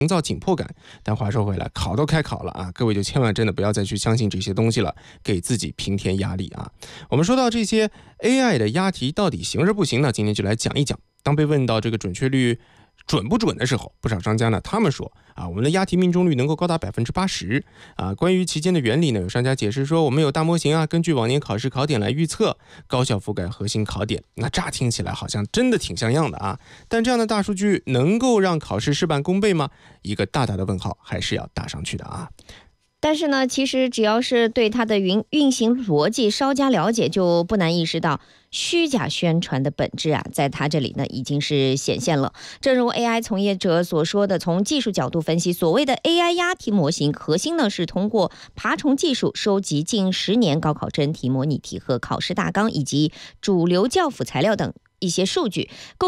营造紧迫感。但话说回来，考都开考了啊，各位就千万真的不要再去相信这些东西了，给自己平添压力啊。我们说到这些 AI 的押题到底行是不行呢？今天就来讲一讲。当被问到这个准确率准不准的时候，不少商家呢，他们说啊，我们的押题命中率能够高达80%啊。关于其间的原理呢，有商家解释说，我们有大模型啊，根据往年考试考点来预测，高效覆盖核心考点。那乍听起来好像真的挺像样的啊，但这样的大数据能够让考试事半功倍吗？一个大大的问号还是要打上去的啊。 但是呢，其实只要是对它的运行逻辑稍加了解，就不难意识到虚假宣传的本质啊，在它这里呢已经是显现了。正如 AI 从业者所说的，从技术角度分析，所谓的 AI 押题模型核心呢是通过爬虫技术收集近10年高考真题、模拟题和考试大纲以及主流教辅材料等一些数据，